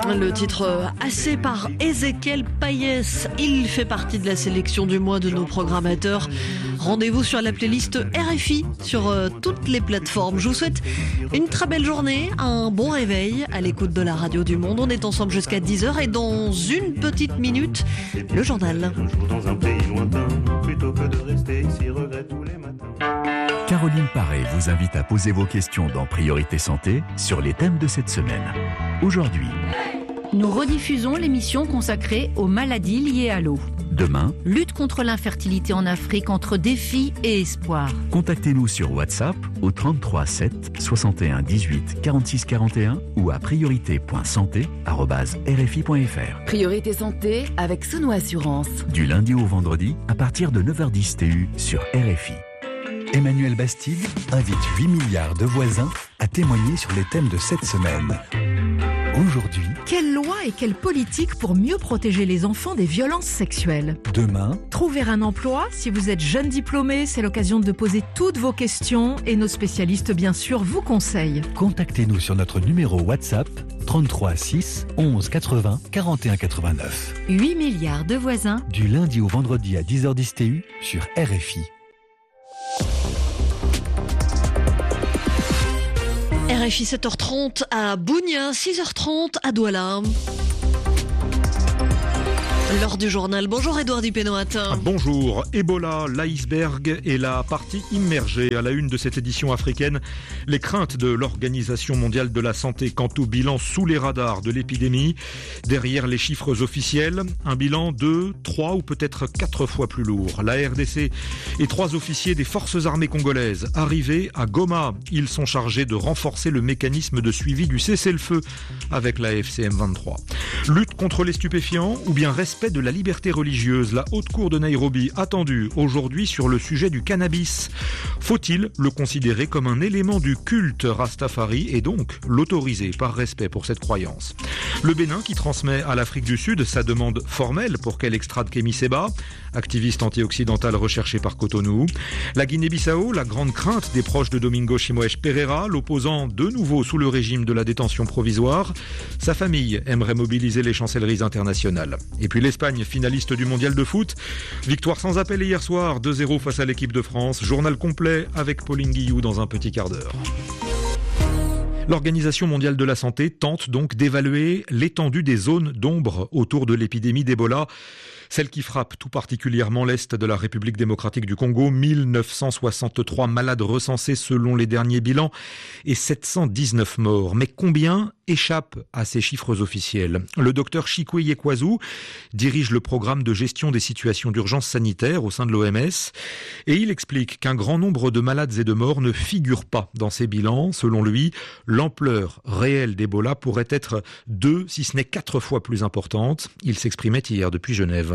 Le titre assez par Ezequiel Payès. Il fait partie de la sélection du mois de nos programmateurs. Rendez-vous sur la playlist RFI sur toutes les plateformes. Je vous souhaite une très belle journée, un bon réveil à l'écoute de la radio du monde. On est ensemble jusqu'à 10h et dans une petite minute, le journal. Dans un pays lointain, plutôt que de rester ici, regrette tous les matins. Caroline Paré vous invite à poser vos questions dans Priorité Santé sur les thèmes de cette semaine. Aujourd'hui, nous rediffusons l'émission consacrée aux maladies liées à l'eau. Demain, lutte contre l'infertilité en Afrique entre défis et espoir. Contactez-nous sur WhatsApp au 33 7 61 18 46 41 ou à priorité.santé@rfi.fr. Priorité Santé avec Sono Assurance. Du lundi au vendredi à partir de 9h10 TU sur RFI. Emmanuel Bastide invite 8 milliards de voisins à témoigner sur les thèmes de cette semaine. Aujourd'hui, quelle loi et quelle politique pour mieux protéger les enfants des violences sexuelles? Demain, trouver un emploi. Si vous êtes jeune diplômé, c'est l'occasion de poser toutes vos questions et nos spécialistes, bien sûr, vous conseillent. Contactez-nous sur notre numéro WhatsApp 33 6 11 80 41 89. 8 milliards de voisins. Du lundi au vendredi à 10h10 TU sur RFI. RFI 7h30 à Bougna, 6h30 à Douala. L'heure du journal. Bonjour Édouard Dupénoat. Bonjour. Ebola, l'iceberg et la partie immergée à la une de cette édition africaine. Les craintes de l'Organisation mondiale de la santé quant au bilan sous les radars de l'épidémie. Derrière les chiffres officiels, un bilan 2, 3 ou peut-être 4 fois plus lourd. La RDC et 3 officiers des forces armées congolaises arrivés à Goma. Ils sont chargés de renforcer le mécanisme de suivi du cessez-le-feu avec la FCM 23. Lutte contre les stupéfiants ou bien respect de la liberté religieuse. La haute cour de Nairobi attendue aujourd'hui sur le sujet du cannabis. Faut-il le considérer comme un élément du culte Rastafari et donc l'autoriser par respect pour cette croyance? Le Bénin qui transmet à l'Afrique du Sud sa demande formelle pour qu'elle extrade Kémy Séba, activiste anti-occidental recherché par Cotonou. La Guinée-Bissau, la grande crainte des proches de Domingo Chimoes Pereira, l'opposant de nouveau sous le régime de la détention provisoire. Sa famille aimerait mobiliser les chancelleries internationales. Et puis l'Espagne, finaliste du mondial de foot. Victoire sans appel hier soir, 2-0 face à l'équipe de France. Journal complet avec Pauline Guillou dans un petit quart d'heure. L'Organisation mondiale de la santé tente donc d'évaluer l'étendue des zones d'ombre autour de l'épidémie d'Ebola. Celle qui frappe tout particulièrement l'Est de la République démocratique du Congo, 1963 malades recensés selon les derniers bilans et 719 morts. Mais combien échappent à ces chiffres officiels? Le docteur Chikwe Yekwazu dirige le programme de gestion des situations d'urgence sanitaire au sein de l'OMS et il explique qu'un grand nombre de malades et de morts ne figurent pas dans ces bilans. Selon lui, l'ampleur réelle d'Ebola pourrait être 2, si ce n'est 4 fois plus importante. Il s'exprimait hier depuis Genève.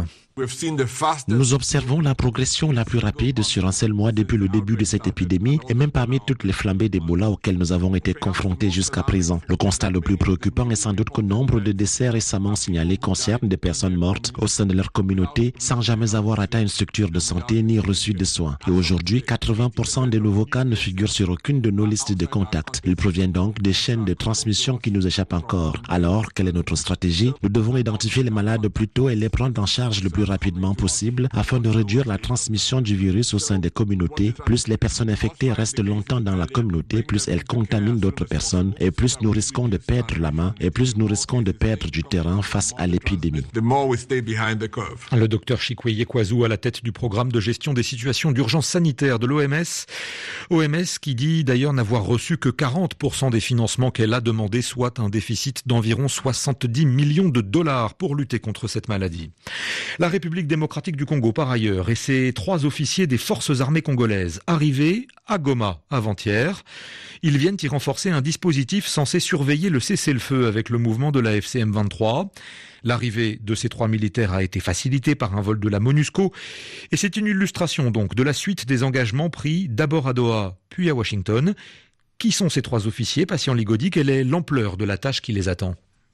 Nous observons la progression la plus rapide sur un seul mois depuis le début de cette épidémie et même parmi toutes les flambées d'Ebola auxquelles nous avons été confrontés jusqu'à présent. Le constat le plus préoccupant est sans doute que nombre de décès récemment signalés concernent des personnes mortes au sein de leur communauté sans jamais avoir atteint une structure de santé ni reçu de soins. Et aujourd'hui, 80% des nouveaux cas ne figurent sur aucune de nos listes de contacts. Ils proviennent donc des chaînes de transmission qui nous échappent encore. Alors, quelle est notre stratégie? Nous devons identifier les malades plus tôt et les prendre en charge le plus rapidement possible afin de réduire la transmission du virus au sein des communautés. Plus les personnes infectées restent longtemps dans la communauté, plus elles contaminent d'autres personnes et plus nous risquons de perdre la main et plus nous risquons de perdre du terrain face à l'épidémie. Le docteur Chikwe Yekwazu à la tête du programme de gestion des situations d'urgence sanitaire de l'OMS. OMS qui dit d'ailleurs n'avoir reçu que 40% des financements qu'elle a demandé, soit un déficit d'environ 70 millions de dollars pour lutter contre cette maladie. La République démocratique du Congo, par ailleurs, et ses 3 officiers des forces armées congolaises arrivés à Goma avant-hier. Ils viennent y renforcer un dispositif censé surveiller le cessez-le-feu avec le mouvement de la FCM 23. L'arrivée de ces 3 militaires a été facilitée par un vol de la MONUSCO et c'est une illustration donc de la suite des engagements pris d'abord à Doha puis à Washington. Qui sont ces 3 officiers? Patient Ligodi, quelle est l'ampleur de la tâche qui les attend?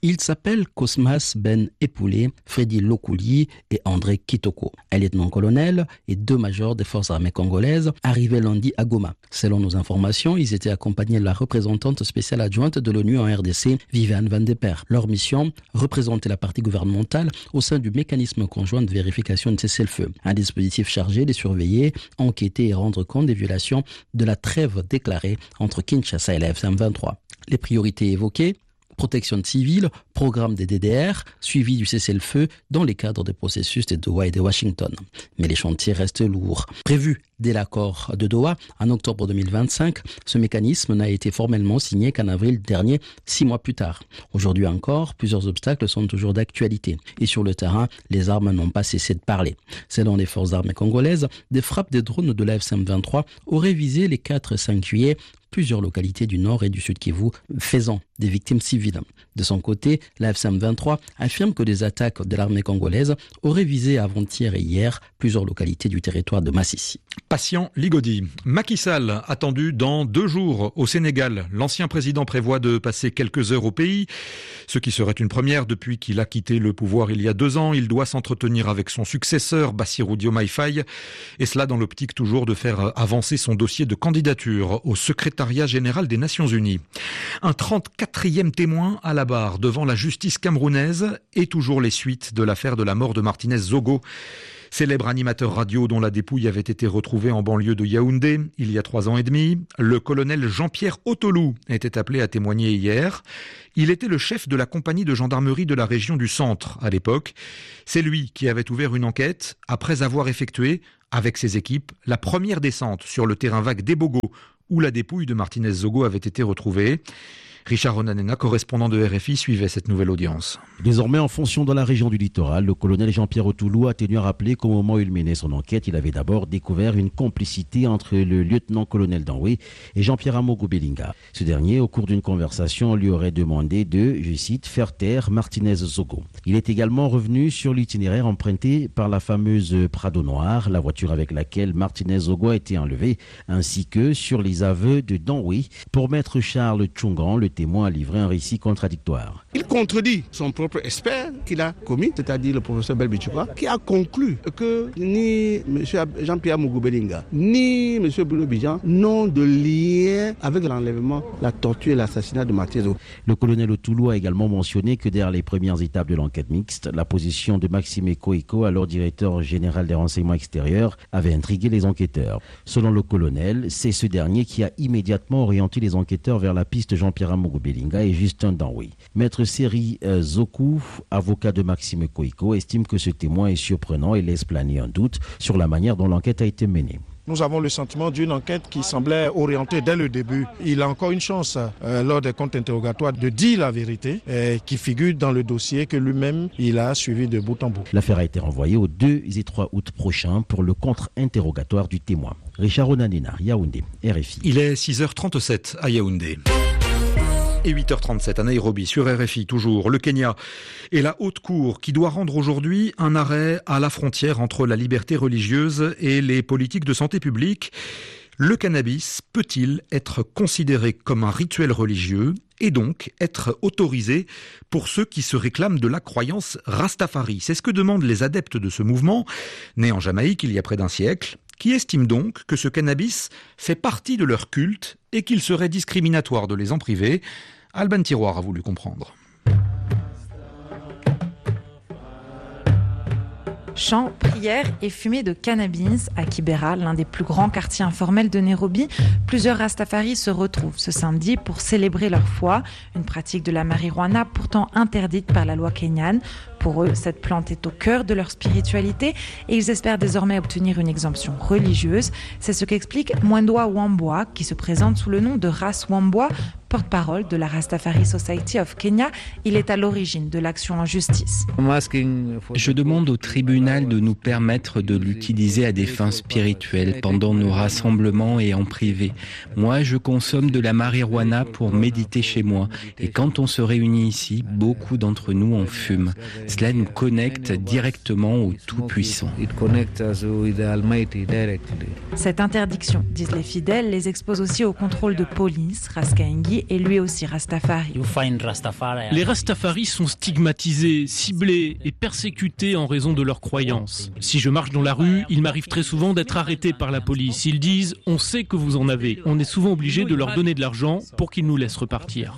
Ils s'appellent Cosmas Ben Epoulé, Freddy Lokouli et André Kitoko. Un lieutenant-colonel et 2 majors des forces armées congolaises arrivaient lundi à Goma. Selon nos informations, ils étaient accompagnés de la représentante spéciale adjointe de l'ONU en RDC, Viviane Van de Per. Leur mission, représenter la partie gouvernementale au sein du mécanisme conjoint de vérification de cessez-le-feu. Un dispositif chargé de surveiller, enquêter et rendre compte des violations de la trêve déclarée entre Kinshasa et la F-23. Les priorités évoquées: protection civile, programme des DDR, suivi du cessez-le-feu dans les cadres des processus de Doha et de Washington. Mais les chantiers restent lourds. Prévu dès l'accord de Doha, en octobre 2025, ce mécanisme n'a été formellement signé qu'en avril dernier, 6 mois plus tard. Aujourd'hui encore, plusieurs obstacles sont toujours d'actualité. Et sur le terrain, les armes n'ont pas cessé de parler. Selon les forces armées congolaises, des frappes des drones de la F-23 auraient visé les 4 et 5 juillet plusieurs localités du nord et du sud Kivu, faisant des victimes civiles. De son côté, la F-23 affirme que des attaques de l'armée congolaise auraient visé avant-hier et hier plusieurs localités du territoire de Massissi. Patient Ligodi. Macky Sall attendu dans 2 jours au Sénégal. L'ancien président prévoit de passer quelques heures au pays, ce qui serait une première depuis qu'il a quitté le pouvoir il y a 2 ans. Il doit s'entretenir avec son successeur, Bassirou Diomaye Faye, et cela dans l'optique toujours de faire avancer son dossier de candidature au secrétariat général des Nations Unies. Un 34e témoin à la barre devant la justice camerounaise et toujours les suites de l'affaire de la mort de Martinez Zogo. Célèbre animateur radio dont la dépouille avait été retrouvée en banlieue de Yaoundé il y a 3 ans et demi. Le colonel Jean-Pierre Otolou était appelé à témoigner hier. Il était le chef de la compagnie de gendarmerie de la région du Centre à l'époque. C'est lui qui avait ouvert une enquête après avoir effectué, avec ses équipes, la première descente sur le terrain vague d'Ebogo, où la dépouille de Martinez Zogo avait été retrouvée. Richard Onanena, correspondant de RFI, suivait cette nouvelle audience. Désormais en fonction dans la région du littoral, le colonel Jean-Pierre Otolou a tenu à rappeler qu'au moment où il menait son enquête, il avait d'abord découvert une complicité entre le lieutenant-colonel Danoué et Jean-Pierre Amogo Belinga. Ce dernier, au cours d'une conversation, lui aurait demandé de, je cite, faire taire Martinez Zogo. Il est également revenu sur l'itinéraire emprunté par la fameuse Prado Noire, la voiture avec laquelle Martinez Zogo a été enlevé, ainsi que sur les aveux de Danoué. Pour maître Charles Tchongan, le témoin a livré un récit contradictoire. Il contredit son propre expert qu'il a commis, c'est-à-dire le professeur Belbichouka, qui a conclu que ni M. Jean-Pierre Amogo Belinga, ni M. Bruno Bijan n'ont de lien avec l'enlèvement, la torture et l'assassinat de Martinez Zogo. Le colonel Otolou a également mentionné que derrière les premières étapes de l'enquête mixte, la position de Maxime Ekoeko, alors directeur général des renseignements extérieurs, avait intrigué les enquêteurs. Selon le colonel, c'est ce dernier qui a immédiatement orienté les enquêteurs vers la piste Jean-Pierre Amogo Belinga et Justin Danoué. Maître Seri Zokou, avocat de Maxime Ekoeko, estime que ce témoin est surprenant et laisse planer un doute sur la manière dont l'enquête a été menée. Nous avons le sentiment d'une enquête qui semblait orientée dès le début. Il a encore une chance lors des comptes interrogatoires de dire la vérité qui figure dans le dossier que lui-même il a suivi de bout en bout. L'affaire a été renvoyée au 2 et 3 août prochain pour le contre-interrogatoire du témoin. Richard Onanena, Yaoundé, RFI. Il est 6h37 à Yaoundé. Et 8h37 à Nairobi, sur RFI toujours, le Kenya et la Haute Cour qui doit rendre aujourd'hui un arrêt à la frontière entre la liberté religieuse et les politiques de santé publique. Le cannabis peut-il être considéré comme un rituel religieux et donc être autorisé pour ceux qui se réclament de la croyance Rastafari? C'est ce que demandent les adeptes de ce mouvement, né en Jamaïque il y a près d'un siècle, qui estiment donc que ce cannabis fait partie de leur culte et qu'il serait discriminatoire de les en priver. Alban Tiroir a voulu comprendre. Chants, prières et fumée de cannabis à Kibera, l'un des plus grands quartiers informels de Nairobi. Plusieurs Rastafaris se retrouvent ce samedi pour célébrer leur foi, une pratique de la marijuana pourtant interdite par la loi kenyane. Pour eux, cette plante est au cœur de leur spiritualité et ils espèrent désormais obtenir une exemption religieuse. C'est ce qu'explique Mwendwa Wambua, qui se présente sous le nom de Ras Wambua, porte-parole de la Rastafari Society of Kenya. Il est à l'origine de l'action en justice. Je demande au tribunal de nous permettre de l'utiliser à des fins spirituelles pendant nos rassemblements et en privé. Moi, je consomme de la marijuana pour méditer chez moi. Et quand on se réunit ici, beaucoup d'entre nous en fument. Cela nous connecte directement au Tout-Puissant. Cette interdiction, disent les fidèles, les expose aussi au contrôle de police. Raskaengi est lui aussi Rastafari. Les Rastafaris sont stigmatisés, ciblés et persécutés en raison de leurs croyances. Si je marche dans la rue, il m'arrive très souvent d'être arrêté par la police. Ils disent « on sait que vous en avez ». On est souvent obligé de leur donner de l'argent pour qu'ils nous laissent repartir.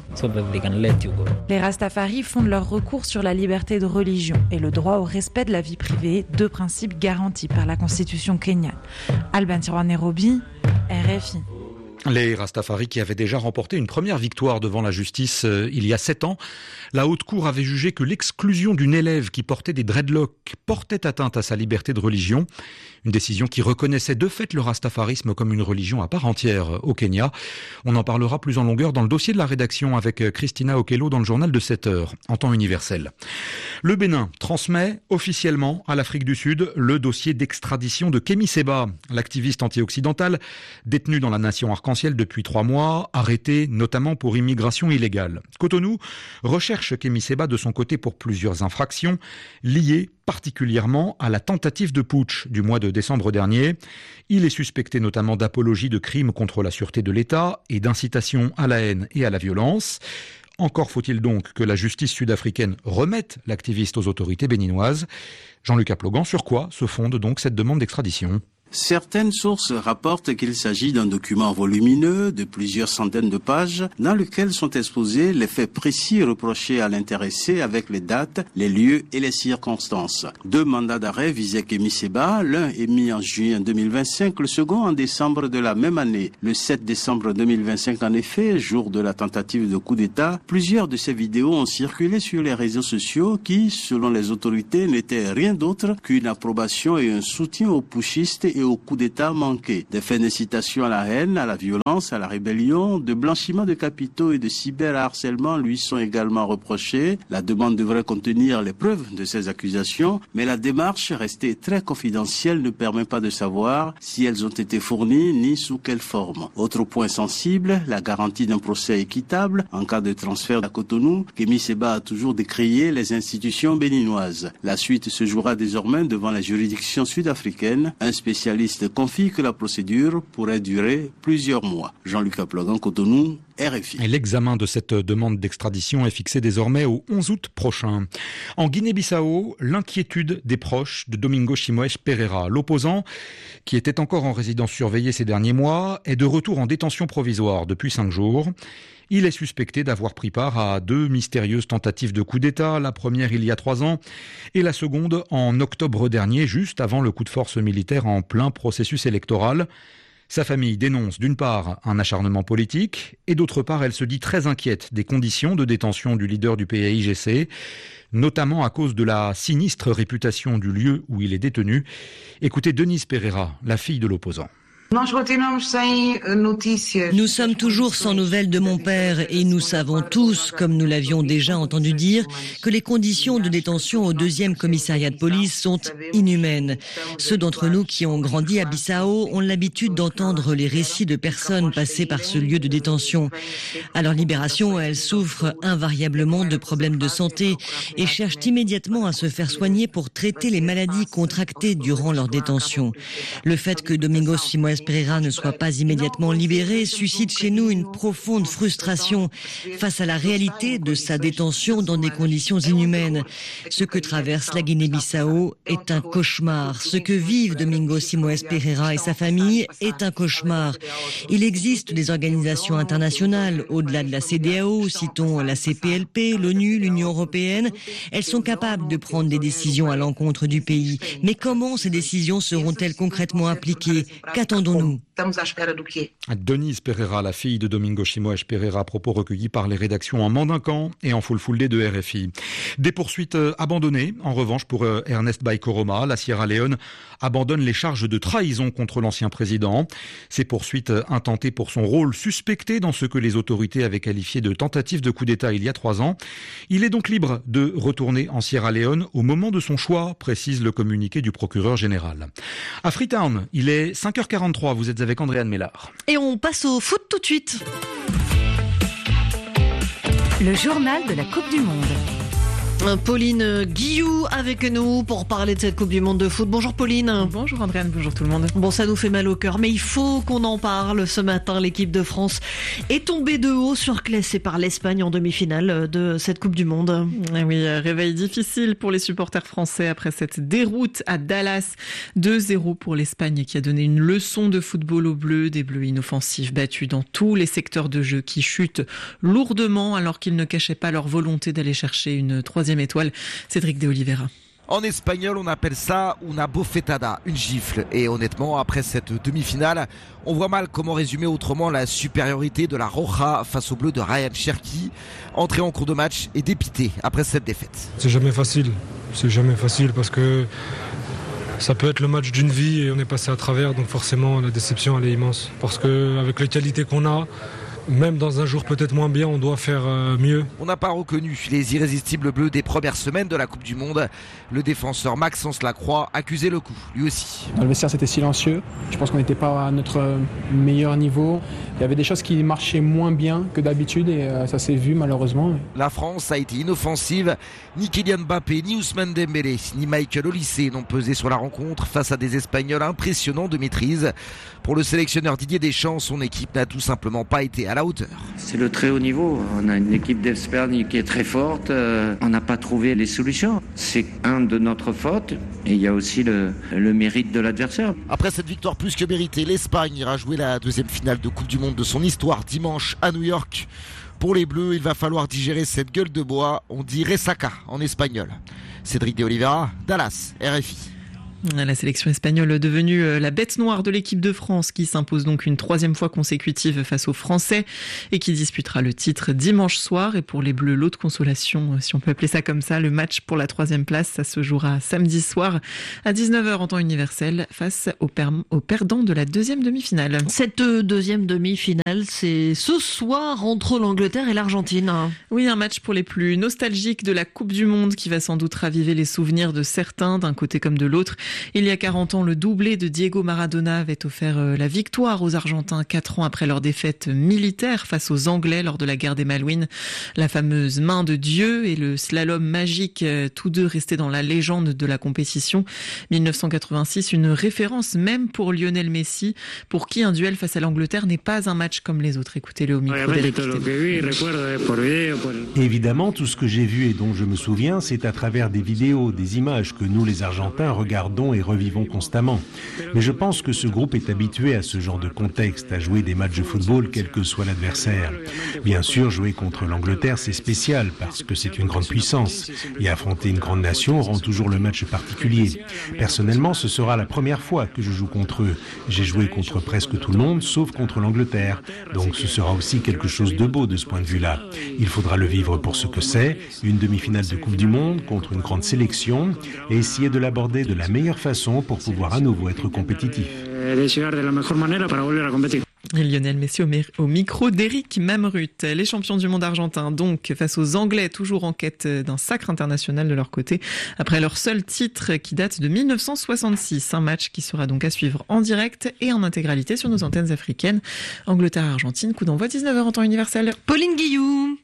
Les Rastafari fondent leur recours sur la liberté de religion et le droit au respect de la vie privée, deux principes garantis par la Constitution kenyane. Alban Nairobi, RFI. Les Rastafari qui avaient déjà remporté une première victoire devant la justice il y a 7 ans. La Haute Cour avait jugé que l'exclusion d'une élève qui portait des dreadlocks portait atteinte à sa liberté de religion. Une décision qui reconnaissait de fait le rastafarisme comme une religion à part entière au Kenya. On en parlera plus en longueur dans le dossier de la rédaction avec Christina Okello dans le journal de 7 heures, en temps universel. Le Bénin transmet officiellement à l'Afrique du Sud le dossier d'extradition de Kémy Séba, l'activiste anti-occidental détenu dans la nation arc-en-ciel depuis 3 mois, arrêté notamment pour immigration illégale. Cotonou recherche Kémy Séba de son côté pour plusieurs infractions liées particulièrement à la tentative de putsch du mois de décembre dernier. Il est suspecté notamment d'apologie de crimes contre la sûreté de l'État et d'incitation à la haine et à la violence. Encore faut-il donc que la justice sud-africaine remette l'activiste aux autorités béninoises. Jean-Luc Aplogan, sur quoi se fonde donc cette demande d'extradition ? Certaines sources rapportent qu'il s'agit d'un document volumineux de plusieurs centaines de pages dans lequel sont exposés les faits précis reprochés à l'intéressé avec les dates, les lieux et les circonstances. 2 mandats d'arrêt visaient Kémy Séba, l'un émis en juillet 2025, le second en décembre de la même année. Le 7 décembre 2025 en effet, jour de la tentative de coup d'État, plusieurs de ces vidéos ont circulé sur les réseaux sociaux qui, selon les autorités, n'étaient rien d'autre qu'une approbation et un soutien aux putschistes et au coup d'État manqué. Des faits d'incitation à la haine, à la violence, à la rébellion, de blanchiment de capitaux et de cyberharcèlement lui sont également reprochés. La demande devrait contenir les preuves de ces accusations, mais la démarche, restée très confidentielle, ne permet pas de savoir si elles ont été fournies ni sous quelle forme. Autre point sensible, la garantie d'un procès équitable en cas de transfert à Cotonou. Kémy Séba a toujours décrié les institutions béninoises. La suite se jouera désormais devant la juridiction sud-africaine. Un spécialiste confie que la procédure pourrait durer plusieurs mois. Jean-Luc Aplogan, Cotonou, RFI. Et l'examen de cette demande d'extradition est fixé désormais au 11 août prochain. En Guinée-Bissau, l'inquiétude des proches de Domingo Simoes Pereira. L'opposant, qui était encore en résidence surveillée ces derniers mois, est de retour en détention provisoire depuis 5 jours. Il est suspecté d'avoir pris part à 2 mystérieuses tentatives de coup d'État, la première il y a 3 ans et la seconde en octobre dernier, juste avant le coup de force militaire en plein processus électoral. Sa famille dénonce d'une part un acharnement politique et d'autre part elle se dit très inquiète des conditions de détention du leader du PAIGC, notamment à cause de la sinistre réputation du lieu où il est détenu. Écoutez Denise Pereira, la fille de l'opposant. Nous sommes toujours sans nouvelles de mon père et nous savons tous, comme nous l'avions déjà entendu dire, que les conditions de détention au 2e commissariat de police sont inhumaines. Ceux d'entre nous qui ont grandi à Bissau ont l'habitude d'entendre les récits de personnes passées par ce lieu de détention. À leur libération, elles souffrent invariablement de problèmes de santé et cherchent immédiatement à se faire soigner pour traiter les maladies contractées durant leur détention. Le fait que Domingo Simoes Pereira ne soit pas immédiatement libéré suscite chez nous une profonde frustration face à la réalité de sa détention dans des conditions inhumaines. Ce que traverse la Guinée-Bissau est un cauchemar. Ce que vivent Domingo Simoes Pereira et sa famille est un cauchemar. Il existe des organisations internationales au-delà de la CEDEAO, citons la CPLP, l'ONU, l'Union européenne. Elles sont capables de prendre des décisions à l'encontre du pays. Mais comment ces décisions seront-elles concrètement appliquées ? Qu'attendons-nous ? Denise Pereira, la fille de Domingo Simoes Pereira, propos recueillis par les rédactions en Mandincan et en Full Day de RFI. Des poursuites abandonnées, en revanche, pour Ernest Bai Koroma. La Sierra Leone abandonne les charges de trahison contre l'ancien président. Ces poursuites intentées pour son rôle suspecté dans ce que les autorités avaient qualifié de tentative de coup d'État il y a 3 ans. Il est donc libre de retourner en Sierra Leone au moment de son choix, précise le communiqué du procureur général. À Freetown, il est 5h43. Vous êtes avec Andréane Mélard. Et on passe au foot tout de suite. Le journal de la Coupe du Monde. Pauline Guillou avec nous pour parler de cette Coupe du Monde de foot. Bonjour Pauline. Bonjour Andréane, bonjour tout le monde. Bon, ça nous fait mal au cœur, mais il faut qu'on en parle. Ce matin, l'équipe de France est tombée de haut, surclassée par l'Espagne en demi-finale de cette Coupe du Monde. Oui, réveil difficile pour les supporters français après cette déroute à Dallas. 2-0 pour l'Espagne qui a donné une leçon de football aux Bleus. Des Bleus inoffensifs battus dans tous les secteurs de jeu qui chutent lourdement alors qu'ils ne cachaient pas leur volonté d'aller chercher une troisième étoile. Cédric de Oliveira. En espagnol, on appelle ça una bofetada, une gifle. Et honnêtement, après cette demi-finale, on voit mal comment résumer autrement la supériorité de la Roja face au bleu de Ryan Cherki, entré en cours de match et dépité après cette défaite. C'est jamais facile parce que ça peut être le match d'une vie et on est passé à travers, donc forcément la déception elle est immense. Parce qu'avec les qualités qu'on a, même dans un jour peut-être moins bien, on doit faire mieux. On n'a pas reconnu les irrésistibles bleus des premières semaines de la Coupe du Monde. Le défenseur Maxence Lacroix accusait le coup, lui aussi. Dans le vestiaire, c'était silencieux. Je pense qu'on n'était pas à notre meilleur niveau. Il y avait des choses qui marchaient moins bien que d'habitude et ça s'est vu malheureusement. La France a été inoffensive. Ni Kylian Mbappé, ni Ousmane Dembélé, ni Michael Olise n'ont pesé sur la rencontre face à des Espagnols impressionnants de maîtrise. Pour le sélectionneur Didier Deschamps, son équipe n'a tout simplement pas été à la hauteur. C'est le très haut niveau. On a une équipe d'Espagne qui est très forte. On n'a pas trouvé les solutions. C'est de notre faute et il y a aussi le mérite de l'adversaire. Après cette victoire plus que méritée, l'Espagne ira jouer la deuxième finale de Coupe du Monde de son histoire dimanche à New York. Pour les Bleus, il va falloir digérer cette gueule de bois. On dit ressaca en espagnol. Cédric de Oliveira, Dallas, RFI. La sélection espagnole devenue la bête noire de l'équipe de France qui s'impose donc une troisième fois consécutive face aux Français et qui disputera le titre dimanche soir. Et pour les Bleus, l'autre consolation, si on peut appeler ça comme ça, le match pour la troisième place, ça se jouera samedi soir à 19h en temps universel face aux perdants de la deuxième demi-finale. Cette deuxième demi-finale, c'est ce soir entre l'Angleterre et l'Argentine. Oui, un match pour les plus nostalgiques de la Coupe du Monde qui va sans doute raviver les souvenirs de certains d'un côté comme de l'autre. Il y a 40 ans, le doublé de Diego Maradona avait offert la victoire aux Argentins 4 ans après leur défaite militaire face aux Anglais lors de la guerre des Malouines. La fameuse main de Dieu et le slalom magique, tous deux restés dans la légende de la compétition. 1986, une référence même pour Lionel Messi, pour qui un duel face à l'Angleterre n'est pas un match comme les autres. Écoutez-le au micro d'Eric. Évidemment, tout ce que j'ai vu et dont je me souviens, c'est à travers des vidéos, des images que nous les Argentins regardons et revivons constamment. Mais je pense que ce groupe est habitué à ce genre de contexte, à jouer des matchs de football quel que soit l'adversaire. Bien sûr, jouer contre l'Angleterre, c'est spécial parce que c'est une grande puissance. Et affronter une grande nation rend toujours le match particulier. Personnellement, ce sera la première fois que je joue contre eux. J'ai joué contre presque tout le monde, sauf contre l'Angleterre. Donc ce sera aussi quelque chose de beau de ce point de vue-là. Il faudra le vivre pour ce que c'est, une demi-finale de Coupe du Monde contre une grande sélection, et essayer de l'aborder de la meilleure façon pour pouvoir à nouveau être compétitif. Et Lionel Messi au micro d'Eric Mamrut. Les champions du monde argentins, donc, face aux Anglais, toujours en quête d'un sacre international de leur côté, après leur seul titre qui date de 1966. Un match qui sera donc à suivre en direct et en intégralité sur nos antennes africaines. Angleterre-Argentine, coup d'envoi 19h en temps universel. Pauline Guillou.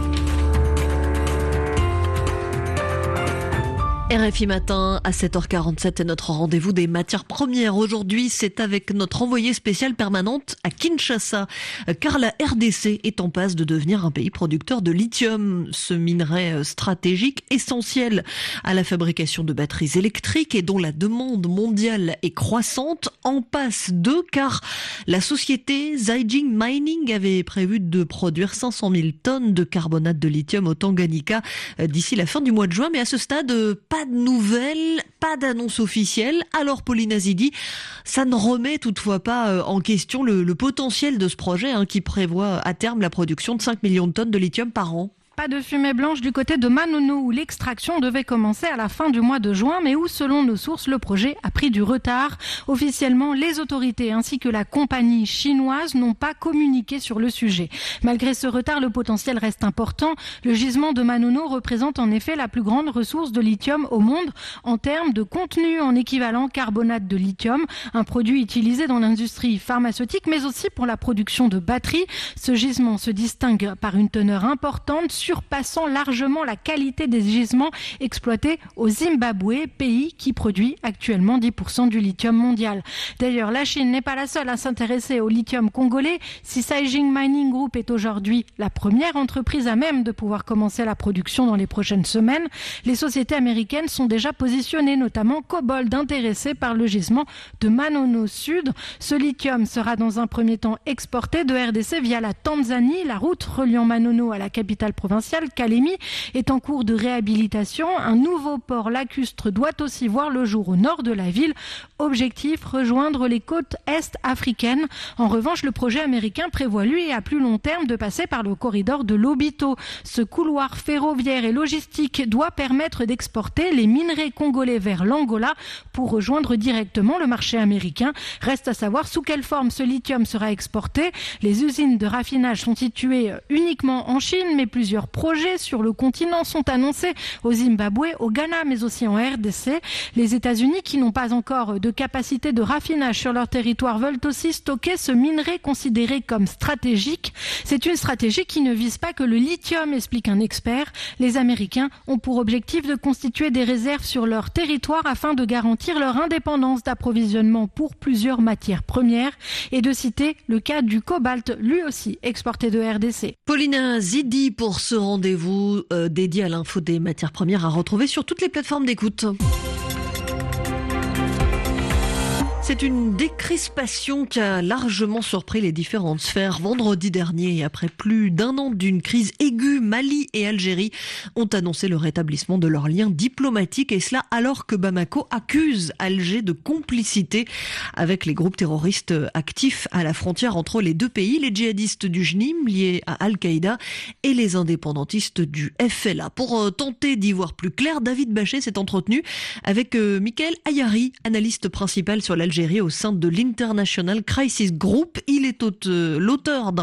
RFI Matin à 7h47 est notre rendez-vous des matières premières. Aujourd'hui, c'est avec notre envoyée spéciale permanente à Kinshasa, car la RDC est en passe de devenir un pays producteur de lithium, ce minerai stratégique essentiel à la fabrication de batteries électriques et dont la demande mondiale est croissante, en passe de, car la société Zijin Mining avait prévu de produire 500 000 tonnes de carbonate de lithium au Tanganyika d'ici la fin du mois de juin, mais à ce stade, pas de nouvelles, pas d'annonce officielle. Alors Pauline Azidi, ça ne remet toutefois pas en question le potentiel de ce projet qui prévoit à terme la production de 5 millions de tonnes de lithium par an. Pas de fumée blanche du côté de Manono où l'extraction devait commencer à la fin du mois de juin, mais où, selon nos sources, le projet a pris du retard. Officiellement, les autorités ainsi que la compagnie chinoise n'ont pas communiqué sur le sujet. Malgré ce retard, le potentiel reste important. Le gisement de Manono représente en effet la plus grande ressource de lithium au monde en termes de contenu en équivalent carbonate de lithium, un produit utilisé dans l'industrie pharmaceutique, mais aussi pour la production de batteries. Ce gisement se distingue par une teneur importante, surpassant largement la qualité des gisements exploités au Zimbabwe, pays qui produit actuellement 10% du lithium mondial. D'ailleurs, la Chine n'est pas la seule à s'intéresser au lithium congolais. Si Saijing Mining Group est aujourd'hui la première entreprise à même de pouvoir commencer la production dans les prochaines semaines, les sociétés américaines sont déjà positionnées, notamment Cobalt, intéressées par le gisement de Manono Sud. Ce lithium sera dans un premier temps exporté de RDC via la Tanzanie. La route reliant Manono à la capitale provinciale, Kalemi, est en cours de réhabilitation. Un nouveau port lacustre doit aussi voir le jour au nord de la ville. Objectif, rejoindre les côtes est africaines. En revanche, le projet américain prévoit, lui, à plus long terme, de passer par le corridor de Lobito. Ce couloir ferroviaire et logistique doit permettre d'exporter les minerais congolais vers l'Angola pour rejoindre directement le marché américain. Reste à savoir sous quelle forme ce lithium sera exporté. Les usines de raffinage sont situées uniquement en Chine, mais plusieurs projets sur le continent sont annoncés au Zimbabwe, au Ghana, mais aussi en RDC. Les États-Unis, qui n'ont pas encore de capacité de raffinage sur leur territoire, veulent aussi stocker ce minerai considéré comme stratégique. C'est une stratégie qui ne vise pas que le lithium, explique un expert. Les Américains ont pour objectif de constituer des réserves sur leur territoire afin de garantir leur indépendance d'approvisionnement pour plusieurs matières premières, et de citer le cas du cobalt, lui aussi exporté de RDC. Paulina Zidi pour ce rendez-vous dédié à l'info des matières premières à retrouver sur toutes les plateformes d'écoute. C'est une décrispation qui a largement surpris les différentes sphères. Vendredi dernier, après plus d'un an d'une crise aiguë, Mali et Algérie ont annoncé le rétablissement de leurs liens diplomatiques, et cela alors que Bamako accuse Alger de complicité avec les groupes terroristes actifs à la frontière entre les deux pays, les djihadistes du JNIM liés à Al-Qaïda et les indépendantistes du FLA. Pour tenter d'y voir plus clair, David Bachet s'est entretenu avec Michael Ayari, analyste principal sur l'Algérie au sein de l'International Crisis Group. Il est l'auteur d'un